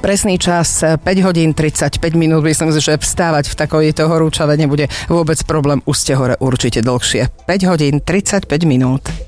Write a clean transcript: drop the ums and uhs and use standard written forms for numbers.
presný čas 5 hodín 35 minút. Myslím si, že vstávať v takejto horúčave nebude vôbec problém. Už ste hore určite dlhšie. 5 hodín 35 minút.